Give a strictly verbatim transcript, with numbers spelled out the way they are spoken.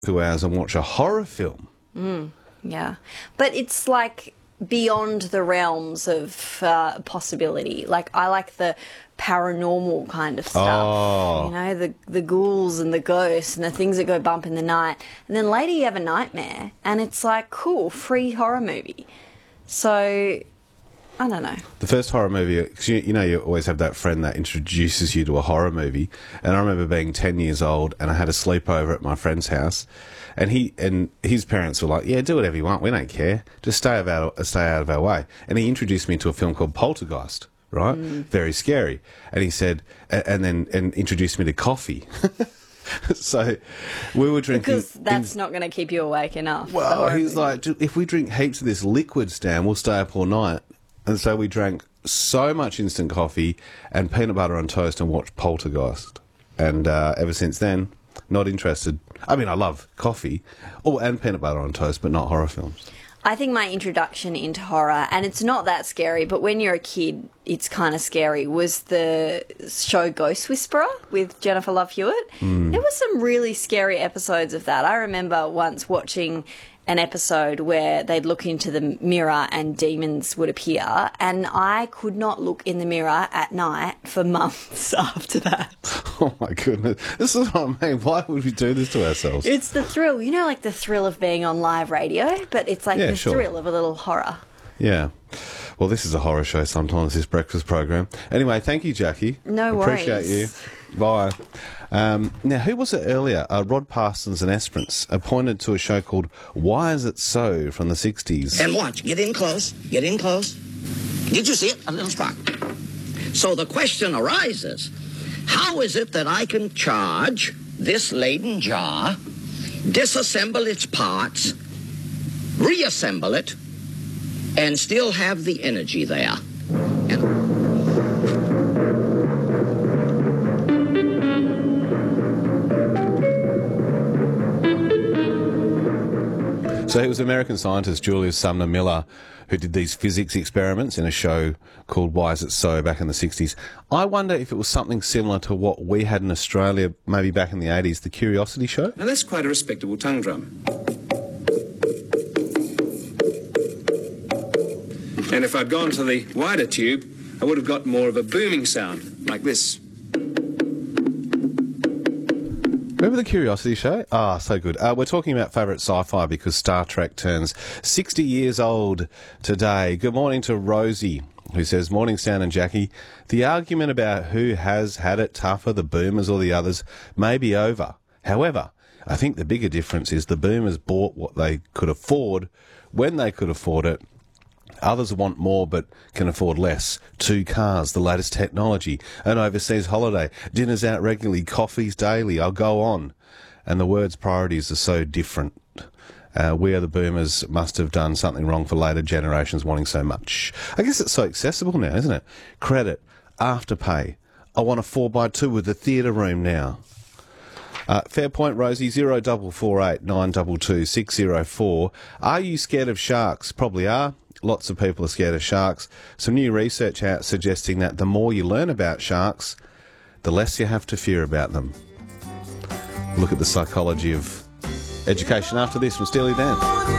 two hours and watch a horror film. Mm, yeah. But it's like beyond the realms of uh, possibility. Like, I like the paranormal kind of stuff. Oh. You know, the, the ghouls and the ghosts and the things that go bump in the night. And then later you have a nightmare and it's like, cool, free horror movie. So, I don't know. The first horror movie, cause you, you know, you always have that friend that introduces you to a horror movie. And I remember being ten years old and I had a sleepover at my friend's house. And he and his parents were like, yeah, do whatever you want. We don't care. Just stay out of our, stay out of our way. And he introduced me to a film called Poltergeist, right? Mm. Very scary. And he said, and then and introduced me to coffee. So we were drinking... Because that's in, not going to keep you awake enough. Well, he's like, if we drink heaps of this liquid, Stan, we'll stay up all night. And so we drank so much instant coffee and peanut butter on toast and watched Poltergeist. And uh, ever since then, not interested. I mean, I love coffee oh, and peanut butter on toast, but not horror films. I think my introduction into horror, and it's not that scary, but when you're a kid, it's kind of scary, was the show Ghost Whisperer with Jennifer Love Hewitt. Mm. There were some really scary episodes of that. I remember once watching an episode where they'd look into the mirror and demons would appear, and I could not look in the mirror at night for months after that. Oh my goodness. This is what I mean. Why would we do this to ourselves? It's the thrill. You know, like the thrill of being on live radio, but it's like yeah, the sure. thrill of a little horror. Yeah. Well, this is a horror show sometimes, this breakfast program. Anyway, thank you, Jackie. No worries. Appreciate you. Bye. Um, now, who was it earlier? Uh, Rod Parsons and Esperance appointed to a show called Why Is It So from the sixties. And watch. Get in close. Get in close. Did you see it? A little spark. So the question arises, how is it that I can charge this Leyden jar, disassemble its parts, reassemble it, and still have the energy there? And So it was American scientist Julius Sumner Miller who did these physics experiments in a show called Why Is It So back in the sixties. I wonder if it was something similar to what we had in Australia maybe back in the eighties, the Curiosity Show. Now that's quite a respectable tongue drum. And if I'd gone to the wider tube, I would have got more of a booming sound, like this. Remember the Curiosity Show? Ah, so good. Uh, we're talking about favourite sci-fi because Star Trek turns sixty years old today. Good morning to Rosie, who says, morning, Stan and Jackie. The argument about who has had it tougher, the boomers or the others, may be over. However, I think the bigger difference is the boomers bought what they could afford when they could afford it. Others want more but can afford less. Two cars, the latest technology, an overseas holiday, dinners out regularly, coffees daily. I'll go on. And the words priorities are so different. Uh, we are the boomers must have done something wrong for later generations wanting so much. I guess it's so accessible now, isn't it? Credit, afterpay. I want a four by two with a theatre room now. Uh, fair point, Rosie, zero double four eight nine two two six zero four. Are you scared of sharks? Probably are. Lots of people are scared of sharks. Some new research out suggesting that the more you learn about sharks, the less you have to fear about them. Look at the psychology of education after this from Steely Dan.